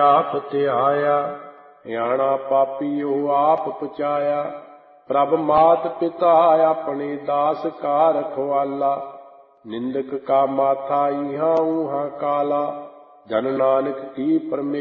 आप त्याया, याना पापीओ आप पचाया। प्रभ मात पिता अपने दास का रखवाला, निंदक का माथा इहाँ उहाँ काला। जन नानक की परमेश्वर